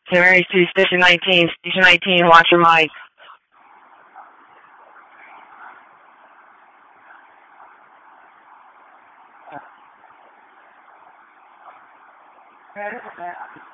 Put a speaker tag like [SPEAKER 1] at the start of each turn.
[SPEAKER 1] St. Mary's 2, Station 19. Station 19, watch your mic.
[SPEAKER 2] Yeah,